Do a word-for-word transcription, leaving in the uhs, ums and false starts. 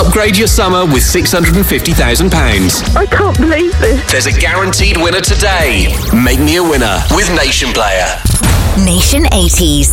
Upgrade your summer with six hundred fifty thousand pounds. I can't believe this. There's a guaranteed winner today. Make me a winner with Nation Player. Nation eighties.